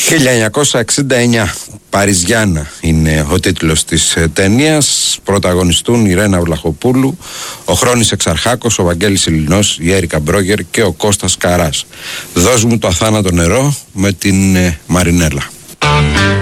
1969, Παριζιάννα είναι ο τίτλος της ταινίας. Πρωταγωνιστούν η Ρένα Βλαχοπούλου, ο Χρόνης Εξαρχάκος, ο Βαγγέλης Ιλινός, η Έρικα Μπρόγερ και ο Κώστας Καράς. Δώσ' μου το αθάνατο νερό με την Μαρινέλα.